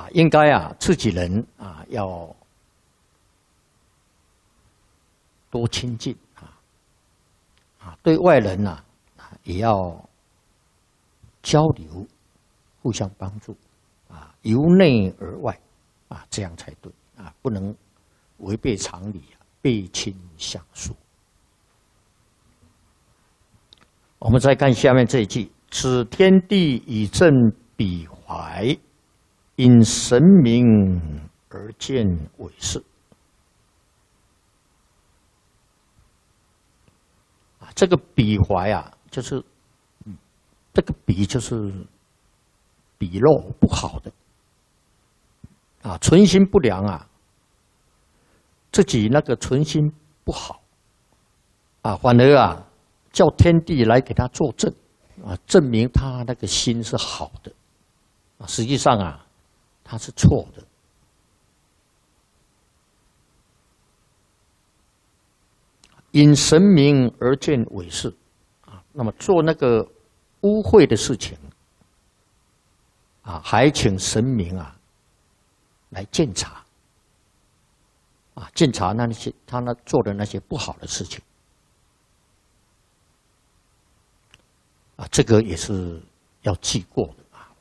应该自己人要多亲近对外人也要交流，互相帮助由内而外这样才对不能违背常理背亲相疏。我们再看下面这一句：此天地以正彼怀，因神明而见伪饰。这个彼怀就是这个彼就是鄙陋不好的存心不良自己那个存心不好反而叫天地来给他作证证明他那个心是好的实际上他是错的。因神明而见伪饰那么做那个污秽的事情还请神明来鉴察鉴察那些他做的那些不好的事情这个也是要记过的。